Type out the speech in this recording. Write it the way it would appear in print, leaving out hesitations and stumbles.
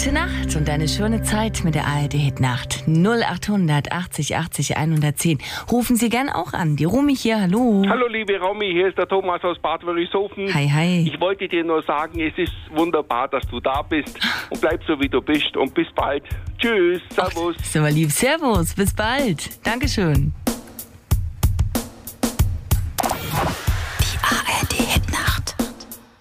Gute Nacht und eine schöne Zeit mit der ARD Hit Nacht. 0800 80 80 110. Rufen Sie gern auch an. Die Romy hier, hallo. Hallo liebe Romy, hier ist der Thomas aus Bad Wörishofen. Hi, hi. Ich wollte dir nur sagen, es ist wunderbar, dass du da bist und bleib so wie du bist und bis bald. Tschüss, servus. So lieb, servus, bis bald. Dankeschön.